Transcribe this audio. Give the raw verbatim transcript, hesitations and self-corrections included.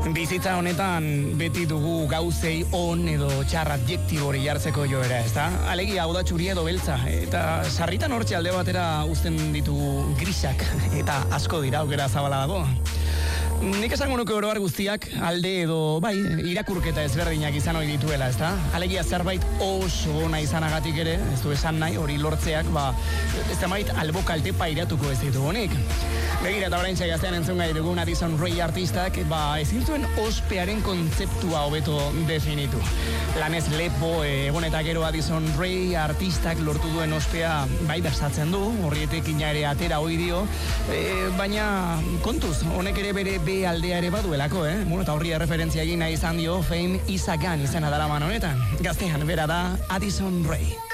Bizitza honetan beti dugu gauzei on edo txar adjektibori jartzeko joera, ezta? Alegia hau da txuria edo beltza, eta sarritan hortxe alde batera uzten ditu grisak, eta asko dira aukera zabala dago. Nik esango nuke oro har guztiak alde edo, bai, irakurketa ezberdinak izan ohi dituela, ezta? Alegia zerbait oso ona izanagatik ere, ez du esan nahi, hori lortzeak, ba, zenbait albo kalte pairatuko ez ditu honik. Begira, eta oraintxe gaztean entzun gai dugun Addison Rae artistak, ba, ezin zuen ospearen kontzeptua hobeto definitu. Lanez lepo, egon eta gero Addison Rae artistak lortu duen ospea, bai, bersatzen du, horrietek ina ere atera hoi dio, e, baina kontuz, honek ere bere B aldea ere baduelako, eh? Bueno, eta horri referentzia egin nahi izan dio Fame is a Gun izena daraman honetan. Gaztean, bera da Addison Rae.